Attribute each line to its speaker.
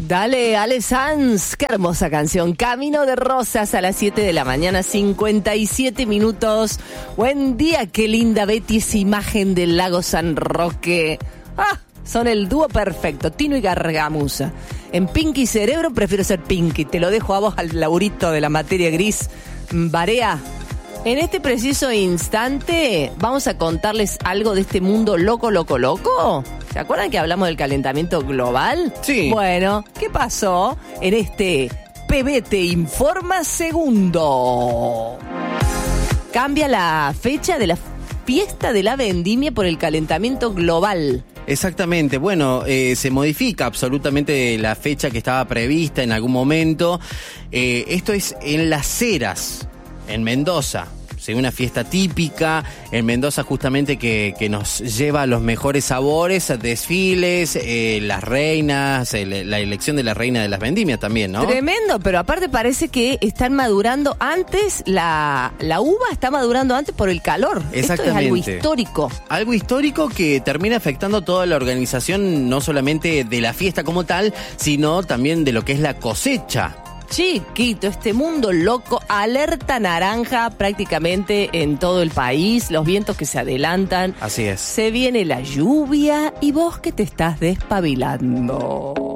Speaker 1: Dale, Ale Sanz, qué hermosa canción. Camino de Rosas a las 7 de la mañana, 57 minutos. Buen día, qué linda Betty, esa imagen del lago San Roque. Son el dúo perfecto, Tino y Gargamusa. En Pinky Cerebro prefiero ser Pinky, te lo dejo a vos al laburito de la materia gris. Barea. En este preciso instante vamos a contarles algo de este mundo loco. ¿Se acuerdan que hablamos del calentamiento global?
Speaker 2: Sí.
Speaker 1: Bueno, ¿qué pasó en este PBT Informa Segundo? Cambia la fecha de la fiesta de la vendimia por el calentamiento global.
Speaker 2: Exactamente, bueno, se modifica absolutamente la fecha que estaba prevista en algún momento. Esto es en Las Heras, en Mendoza. Una fiesta típica en Mendoza justamente que nos lleva a los mejores sabores, desfiles, las reinas, la elección de la reina de las vendimias también, ¿no?
Speaker 1: Tremendo, pero aparte parece que están madurando antes, la uva está madurando antes por el calor.
Speaker 2: Exactamente.
Speaker 1: Esto es algo histórico.
Speaker 2: Algo histórico que termina afectando toda la organización, no solamente de la fiesta como tal, sino también de lo que es la cosecha.
Speaker 1: Chiquito, este mundo loco, alerta naranja prácticamente en todo el país, los vientos que se adelantan.
Speaker 2: Así es.
Speaker 1: Se viene la lluvia y vos que te estás despabilando.